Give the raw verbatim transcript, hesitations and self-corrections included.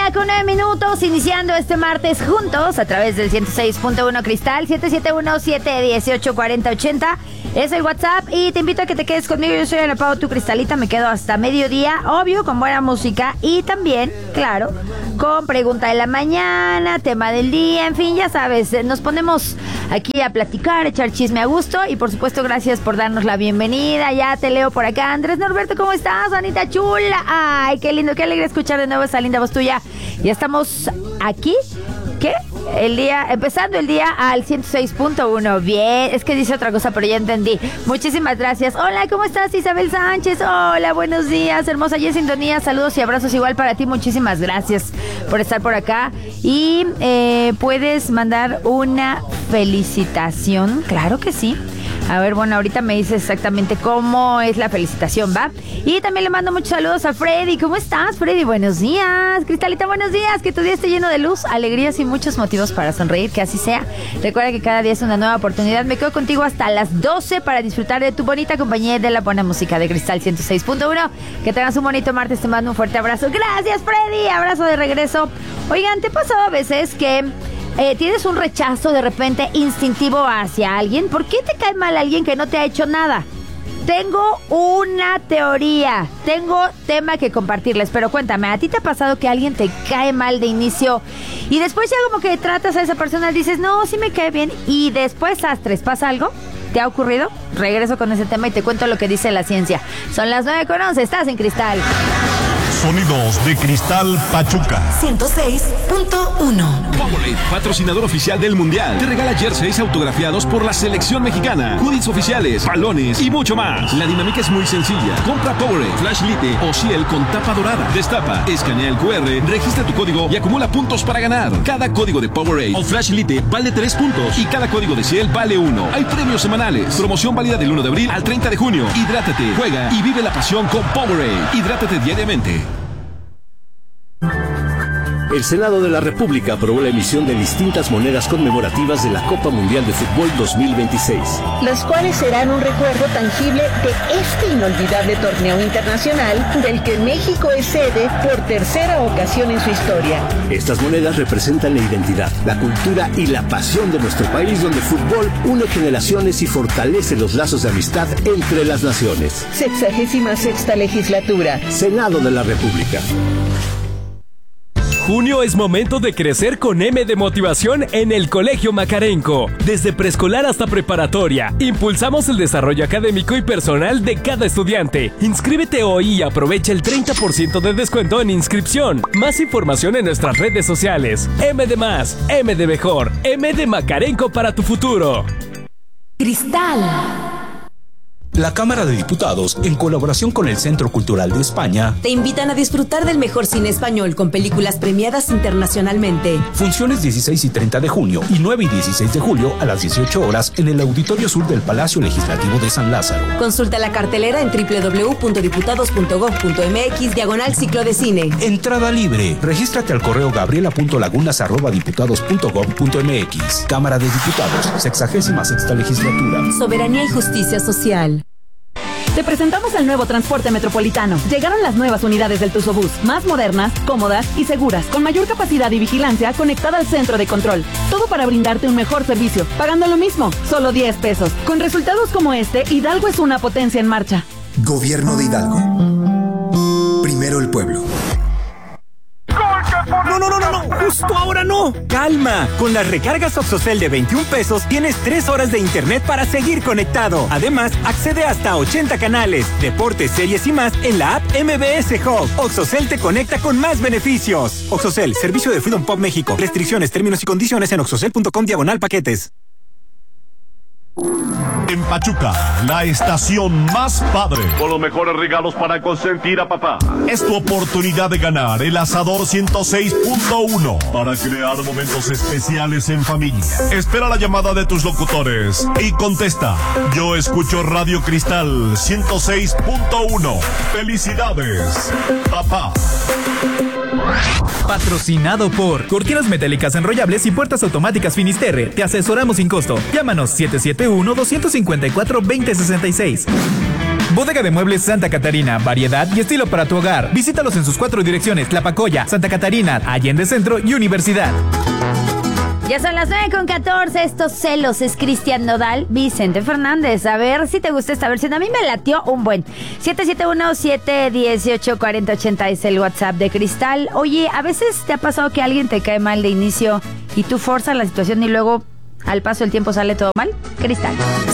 día con nueve minutos, iniciando este martes juntos a través del ciento seis punto uno Cristal. Siete siete uno, siete uno ocho, cuatro cero ocho cero es el WhatsApp y te invito a que te quedes conmigo. Yo soy Ana Pau, tu Cristalita. Me quedo hasta mediodía, obvio, con buena música y también, claro, con pregunta de la mañana, tema del día, en fin, ya sabes, nos ponemos aquí a platicar, echar chisme a gusto y por supuesto gracias por darnos la bienvenida. Ya te leo por acá. Andrés Norberto, ¿cómo estás? Anita chula. Ay, qué lindo, qué alegre escuchar de nuevo esa linda voz tuya. Ya estamos aquí. ¿Qué? El día, empezando el día al ciento seis punto uno. Bien, es que dice otra cosa, pero ya entendí. Muchísimas gracias. Hola, ¿cómo estás, Isabel Sánchez? Hola, buenos días, hermosa. Y en sintonía, saludos y abrazos igual para ti. Muchísimas gracias por estar por acá. Y eh, puedes mandar una felicitación. Claro que sí. A ver, bueno, ahorita me dices exactamente cómo es la felicitación, ¿va? Y también le mando muchos saludos a Freddy. ¿Cómo estás, Freddy? Buenos días. Cristalita, buenos días. Que tu día esté lleno de luz, alegrías y muchos motivos para sonreír. Que así sea. Recuerda que cada día es una nueva oportunidad. Me quedo contigo hasta las doce para disfrutar de tu bonita compañía y de la buena música de Cristal ciento seis punto uno. Que tengas un bonito martes. Te mando un fuerte abrazo. Gracias, Freddy. Abrazo de regreso. Oigan, ¿te ha pasado a veces que... Eh, tienes un rechazo de repente instintivo hacia alguien? ¿Por qué te cae mal alguien que no te ha hecho nada? Tengo una teoría, tengo tema que compartirles, pero cuéntame, ¿a ti te ha pasado que alguien te cae mal de inicio y después ya como que tratas a esa persona, dices, no, sí me cae bien, y después astres, ¿pasa algo? ¿Te ha ocurrido? Regreso con ese tema y te cuento lo que dice la ciencia. Son las nueve con once, estás en Cristal. Sonidos de Cristal Pachuca ciento seis punto uno. Powerade, patrocinador oficial del Mundial, te regala jerseys autografiados por la selección mexicana, hoodies oficiales, balones y mucho más. La dinámica es muy sencilla. Compra Powerade, Flash Lite o Ciel con tapa dorada. Destapa, escanea el cu erre, registra tu código y acumula puntos para ganar. Cada código de Powerade o Flash Lite vale tres puntos y cada código de Ciel vale uno. Hay premios semanales. Promoción válida del uno de abril al treinta de junio. Hidrátate, juega y vive la pasión con Powerade. Hidrátate diariamente. El Senado de la República aprobó la emisión de distintas monedas conmemorativas de la Copa Mundial de Fútbol dos mil veintiséis. Las cuales serán un recuerdo tangible de este inolvidable torneo internacional del que México es sede por tercera ocasión en su historia. Estas monedas representan la identidad, la cultura y la pasión de nuestro país, donde el fútbol une generaciones y fortalece los lazos de amistad entre las naciones. Sexagésima sexta legislatura. Senado de la República. Junio es momento de crecer con M de Motivación en el Colegio Macarenco. Desde preescolar hasta preparatoria, impulsamos el desarrollo académico y personal de cada estudiante. Inscríbete hoy y aprovecha el treinta por ciento de descuento en inscripción. Más información en nuestras redes sociales. M de más, M de mejor, M de Macarenco para tu futuro. Cristal. La Cámara de Diputados, en colaboración con el Centro Cultural de España, te invitan a disfrutar del mejor cine español con películas premiadas internacionalmente. Funciones dieciséis y treinta de junio y nueve y dieciséis de julio a las dieciocho horas en el Auditorio Sur del Palacio Legislativo de San Lázaro. Consulta la cartelera en doble u doble u doble u punto diputados punto gob punto eme equis diagonal ciclo de cine. Entrada libre. Regístrate al correo gabriela punto lagunas arroba diputados punto gob punto eme equis. Cámara de Diputados, sexagésima sexta legislatura. Soberanía y justicia social. Te presentamos el nuevo transporte metropolitano. Llegaron las nuevas unidades del Tuzobús, más modernas, cómodas y seguras, con mayor capacidad y vigilancia conectada al centro de control. Todo para brindarte un mejor servicio, pagando lo mismo, solo diez pesos. Con resultados como este, Hidalgo es una potencia en marcha. Gobierno de Hidalgo. Primero el pueblo. No, no, no, no, no, justo ahora no. Calma, con las recargas Oxocel de veintiún pesos tienes tres horas de internet para seguir conectado. Además, accede hasta a ochenta canales, deportes, series y más en la app M B S Hub. Oxocel te conecta con más beneficios. Oxocel, servicio de Freedom Pop México. Restricciones, términos y condiciones en oxocel punto com diagonal paquetes. En Pachuca, la estación más padre. Con los mejores regalos para consentir a papá. Es tu oportunidad de ganar el Asador ciento seis punto uno para crear momentos especiales en familia. Espera la llamada de tus locutores y contesta: yo escucho Radio Cristal ciento seis punto uno. ¡Felicidades, papá! Patrocinado por Cortinas Metálicas Enrollables y Puertas Automáticas Finisterre. Te asesoramos sin costo. Llámanos siete siete uno, dos cinco cuatro, dos cero seis seis. Bodega de Muebles Santa Catarina, variedad y estilo para tu hogar. Visítalos en sus cuatro direcciones: Tlapacoya, Santa Catarina, Allende Centro y Universidad. Ya son las nueve con catorce, estos celos es Cristian Nodal, Vicente Fernández. A ver si te gusta esta versión, a mí me latió un buen. siete siete uno, siete uno ocho, cuatro cero ocho cero es el WhatsApp de Cristal. Oye, ¿a veces te ha pasado que alguien te cae mal de inicio y tú forzas la situación y luego al paso del tiempo sale todo mal? Cristal.